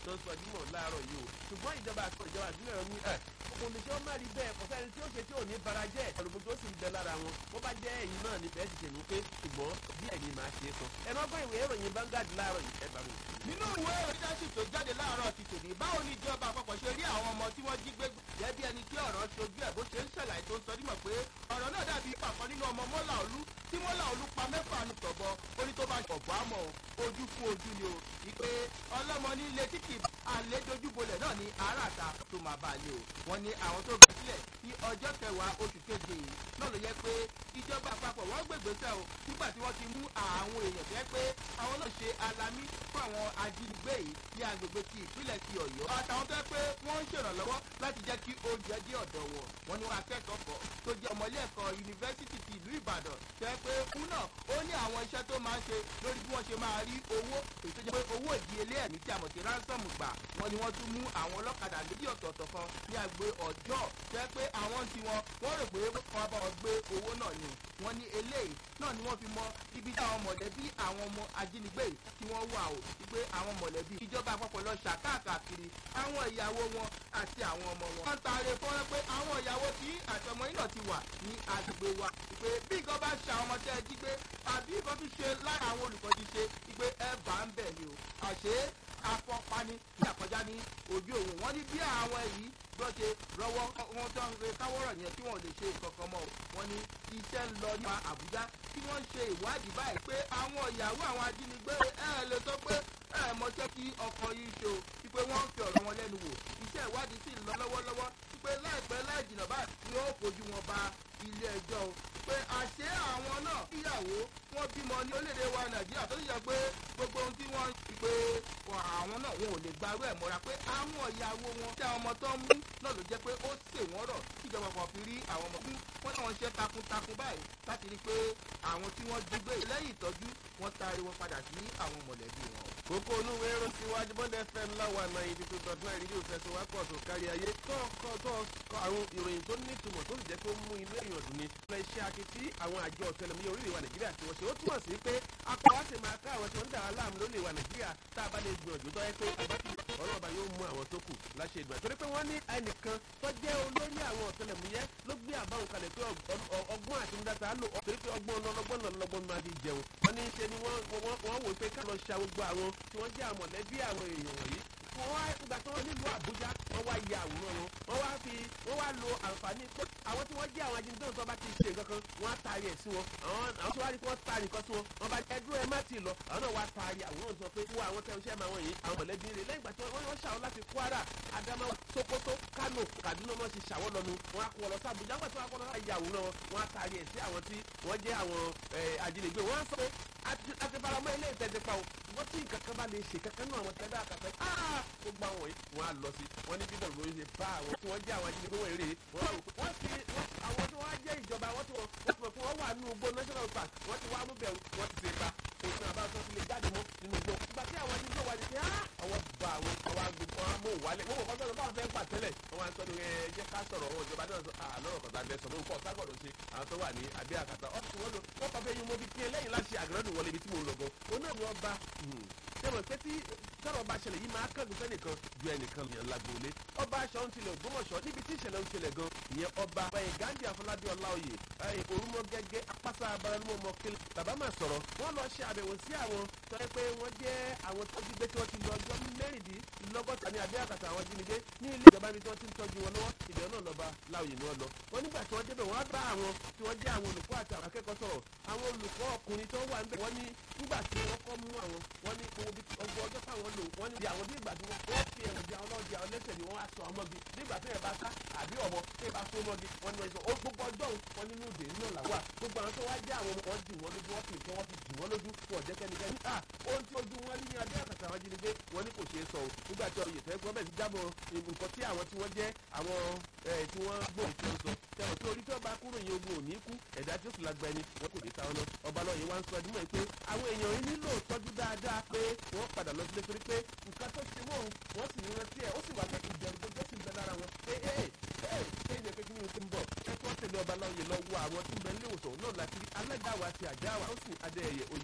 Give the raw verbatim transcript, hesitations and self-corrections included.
tó ń sọ dímọ̀ láàárọ̀ yìí o ṣùgbọ́n ìjọba àti ìjọba ìbílẹ̀ ní ẹ̀ kò ní ṣe ó má rí bẹ́ẹ̀ kò sẹ́ni tí ó ṣe tí ò ní bara jẹ́ ọ̀rùn tó sì ń bẹ lára wọn bó bá jẹ́ ẹ̀yin náà ní bẹ́ẹ̀ ti ṣe ní pé ṣùgbọ́n bí ẹ̀yin máa ṣe é sọ ẹ má gbọ́ ìwé ìròyìn Vanguard láàárọ̀ yìí ẹ bá mi. nínú ìwé leadership tó jáde láàárọ̀ ti tòní báwo ni ìjọba àpapọ̀ ṣe rí àwọn ọmọ tí wọ́n jí gbé jẹ́ bí ẹni tí ọ̀rọ̀ ṣojú ẹ̀ bó ṣe ń ṣàlàyé tó ń sọ dímọ̀ pé ọ̀rọ̀ náà dàbí pàkan nínú ọmọ mọ́là olú tí mọ́là olú pa mẹ́fà ní tọ̀bọ ó ní tó bá ṣọ̀bọ̀ àmọ́ ojú fún ojú ni o ìpè ọlọ́mọ ní ilé títì àlejòjúbolẹ̀ náà ní aráàta tó máa bá a lé o wọ́n ní àwọn tó gbé sílẹ̀ ní ọjọ́ kẹwàá oṣù keje yìí náà ló yẹ pé ìjọba àpapọ̀ wọ́n gbègbèsẹ̀ o nígbà tí wọ́n ti mú àwọn èèyàn jẹ́ pé àwọn náà ṣe alamí fún àwọn ajínigbé yìí ní agbègbè ti ìpínlẹ̀ ti Ọ̀yọ́ àtàwọn tó yẹ pé wọ́n ń ṣèrànlọ́wọ́ láti jẹ́ kí oúnjẹ dé ọ̀dọ̀ wọn wọ́n ní wọn akẹ́kọ̀ọ́ kan tó jẹ́ ọmọlé ẹ̀kọ́ yunifásitì ti ìlú Ìbàdàn tó yẹ pé fún náà ó ní àwọn iṣẹ́ tó máa ń ṣe lórí bí wọ́n ṣe máa rí owó èyí tó jẹ́ pé owó ìdíyelé ẹ̀mí tí a mọ̀ sí ransom gbà wọ́n ní wọ́n tún mú àwọn ọlọ́kadà méjì ọ̀tọ̀ọ̀tọ̀ kan ní àgbè ọjọ́ tó yẹ pé àwọn ti wọn wọ́n rò pé wọ́n bá wọn gbé owó náà ni wọ́n ní eléyìí náà ni wọ́n fi mọ ibi tí àwọn mọ̀lẹ́bí àwọn ọmọ ajínigbé tí wọ́n wà ó wípé àwọn mọ̀lẹ́bí ìjọba àpapọ̀ lọ ṣàkáàkiri àwọn ìyàwó wọn àti àwọn ọmọ wọn. wọ́n taare fọ́nrán pé àwọn ìyàwó tí àti ọmọ yìí náà ti wà ní agbègbè wa wípé bí nǹkan bá ṣe àwọn ọmọ tẹ́ ẹ jí gbé àbí nǹkan tún ṣe lára àwọn olùkọ́ ti ṣe wípé ẹ bá ń bẹ̀ ni o àṣé afọ́pani ní àkọjá ní ojú òun wọ́n ní bí àwọn yìí bó ṣe rọwọ́ wọn tó ń re káwọ́rọ̀ yẹn tí wọ́n lè ṣe nǹkan mọ́ wọn ní iṣẹ́ ń lọ nípa Àbújá tí wọ́n ń ṣe ìwádìí báyìí pé àwọn ìyàwó àwọn ajínigbé ẹ lè sọ pé ẹ mọṣẹ́ kí ọkọ yìí ṣe o wípé wọ́n ń fi ọ̀rọ̀ wọn lẹ́nu wò iṣẹ́ ìwádìí sì ń lọ lọ́wọ́lọ́wọ́ wípé láìpẹ́ láì jìnnà báyìí ni ó fojú wọn ba ilé ẹjọ́ o pé àṣé àwọn náà kíyàwó wọn bímọ ní orílẹ̀-èdè wa Nàìjíríà tó sì yẹ pé gbogbo ohun tí wọ́n ń pé àwọn náà wọn ò lè gbarú ẹ̀ mọ́ra pé àwọn ìyàwó wọn tí àwọn ọmọ tó ń mú náà ló jẹ́ pé ó sè wọ́n rọ̀ kíjọba kan fi rí àwọn ọmọ fún wọn náà ń ṣe takuntakun báyìí láti rí pé àwọn tí wọ́n jí gbé lẹ́yìn ìtọ́jú wọn taari wọn padà sí àwọn mọ̀lẹ́bí wọn. kókó olúwe ẹ̀rọ síwájú bọ́ndẹ̀ fm láwa ninety two dot nine rédíò fẹsẹ̀wápọ̀ tó kárí ayé tó kọ́ tó kọ́ àwọn ìròyìn tó ní ìtumọ̀ tó sì jẹ́ pé ó mú inú èèyàn dùn ní. ilé iṣẹ́ akitì àwọn àjọ ọ̀tẹlẹ̀múyẹ́ orílẹ̀ wa Nàìjíríà tí wọ́n ṣe ó túmọ̀ sí pé akọ wa sì máa ká àwọn tí wọ́n ń dà á láàmú lórílẹ̀ wa Nàìjíríà tá a bá lè gbìyànjú tó yẹ pé abájú ọlọ́ọ̀bá yóò mú àwọn tó kù láṣẹ ìgbà torí pé wọ́n ní ẹnìkan tó jẹ́ olórí àwọn ọ̀tẹlẹ̀múyẹ́ ló gbé àbáwọn kalẹ̀ pé ọgbọ́n àti nígbàtà á lò torí pé ọgbọ́n ọlọ́gbọ́n lọ́lọ́gbọ́n máa di jẹun wọ́n ní í ṣe ni wọ́n wò pé ká lọ ṣa gbogbo àwọn tí wọ́n jẹ́ àmọ̀lẹ́bí àwọn èèyàn wọ̀nyí wọ́n wá ìgbà tí wọ́n nílùú Àbújá wọ́n wá ya àwòrán wọn wọ́n wá fi wọ́n wá lo àǹfààní pé àwọn tí wọ́n jẹ́ àwọn ajínigbé tó bá ti ṣe nǹkan kan wọ́n á taari ẹ̀ sí wọn àwọn àwọn tí wọ́n á rí kí wọ́n taari nǹkan sí wọn wọ́n bá ẹdúró ẹ má ti lọ àwọn náà wá taari àwòrán sọ pé wọ́n àwọn tẹ̀ ń ṣẹ́ máa wọ̀nyí àwọn mọ̀lẹ́bí rẹ̀ lẹ́yìn ìgbà tí wọ́n wọ́n ṣàwọn láti Kwara Adamawa Sokoto Kano Kaduna wọ́n ti ṣàwọ́ lọ́nu wọ́n á kó lọ sí Àbújá wọ́n ti wá kó lọ sí àwòrán wọn wọ́n á taari ẹ̀ sí àwọn tí wọ́n jẹ́ àwọn ajínigbé wọ́n á sọ pé àti faramọ́ ilé ìtẹ́jẹ́ pa o wọ́n tí nǹkan kan bá lè ṣe kankan náà àwọn tẹ́lẹ̀ àkàtà gbogbo àwọn yìí wọ́n á lọ sí wọ́n ní bíbọ̀ lórí ṣe bá àwọn tí wọ́n jẹ́ àwọn ajínigbé wọ̀nyí rèé wọ́n ti àwọn tí wọ́n jẹ́ ìjọba wọ́n ti wọ́n ti mọ̀ pé wọ́n wà nínú igbó national park wọ́n ti wá mú bẹ̀rù wọ́n ti ṣe bá òṣìṣẹ́ àbáṣọ ti lè jáde mọ́ nínú igbó ìgbà tí àwọn ajínigbé wà ní pé àwọn bá àwọn àwọn agbègbè wọn mú wálẹ̀ wọ́n mọ̀ kọ́ sọ́dọ̀ báwọn fẹ́ gbà tẹ́lẹ̀ wọ́n wá ń sọ́dọ̀ ẹ jẹ́ ká sọ̀rọ̀ wọn ìjọba náà sọ àlọ́rọ̀ kọ̀tà bẹ́ẹ̀ sọ̀rọ̀ nǹkan ọ̀ságbọ̀dọ̀ ṣe àwọn tó wà ní abẹ́ àkàtà ọ́fíìsì wọn lò wọ́n kọ́ fẹ́ yín mo fi kí ẹ lẹ́yìn láti àgẹ́rẹ́dù wọlé ibi tí mo ń lọ gan òun náà ni wọ́n bá ṣẹ́wọ̀n pé tí sọ̀rọ̀ bá ṣẹlẹ̀ yìí máa kẹ́gùn sẹ́nìkan ju ẹnìkan yẹn lágbóolé ọba aṣọ ń tilẹ̀ Ògbómọ̀ṣọ́ níbi tí ìṣẹ̀lẹ̀ ń ṣẹlẹ̀ gan ìyẹn ọba ọ̀yẹ̀ Ghandi Afọlábí Ọláoyè orúmọ gẹ́gẹ́ apáṣá abalẹ́lúmọ̀ mọ́kẹ́lẹ́ bàbá máa sọ̀rọ̀ wọ́n lọ ṣe àbẹ̀wò sí àwọn tó yẹ pé wọ́n jẹ́ àwọn tó jígbé tí wọ́n ti lọ ọjọ́ mẹ́rìndínlọ́gọ́ta ní abẹ́ àkàtà àwọn ajínigbé ní ilé ìjọba ibi tí wọ́n ti ń tọ́jú wọn lọ́wọ́ ìbẹ̀rẹ̀ náà lọ́ba Láoyè ni wọ́n lọ wọ́n nígbà tí wọ́n débẹ̀ wọ́n bá àwọn tí wọ́n jẹ́ àwọn olùkọ́ àti àwọn akẹ́kọ̀ọ́ sọ̀rọ̀ àwọn olùkọ́ ọkùnrin tó wà níbẹ̀ wọ́n ní nígbà tí wọ́n kọ́ mú àwọn wọ́n ní owó bíi ọgbọ́n ọjọ́ táwọn lò wọ́n ní àwọn bí ìgbà tí wọ́n wọ́n fi ẹ̀rọ jẹ àwọn ọlọ́ọ̀dẹ àwọn lẹ́sẹ̀ ni wọ́n á sọ àwọn ọmọge nígbà tí ẹ̀ bá sá àbí ọmọ tí ẹ̀ bá so ọmọge wọ́n ní wọ́n sọ ó gbogbo ọjọ́ wọn nínú òde nínú làwà gbogbo àwọn tó wá jẹ́ àwọn wọn dì wọ́n lójú wọ́n fi nǹkan wọ́n fi dì wọ́n lójú wọ́n jẹ́ kẹ́nikẹ́ni à ohun tí ojú wọn ní abẹ́ àkàtà àwọn ajínigbé wọn ní kò ṣeé sọ o nígbà tí ọyẹ tẹ́ gbọ́n bẹ̀ sí jábọ̀ nǹkan tí àwọn tí wọ́n jẹ́ àwọn tí wọ́n gbòòrò tí wọ́n sọ tẹ̀wọ̀n tí orí tí ọba kúrò yẹn ogun ò ní kú ẹ̀dá tí ó sì lágbá ẹni wọn kò ní ta ọ́nà ọba lọ́yẹ̀ wá ń sọ ẹdínmọ̀ pé àwọn èèyàn yìí nílò tọ́jú dáadáa pé wọ́n padà lọ sílé torí pé nǹkan tó ṣe wọ́n wọ́n sì rántí ẹ̀ ó sì wà pé ìbẹ̀rù gbogbo sì ń bẹ lára wọn pé ee ee ṣé ìyẹn pé kí ni o ti ń bọ̀ ẹ kí wọ́n tẹ̀lé ọba lọ́yẹ̀ lọ wo àwọn tí ń bẹ nílé ìwòsàn náà láti rí alága wa ti àjà wa ó sì adéyẹyẹ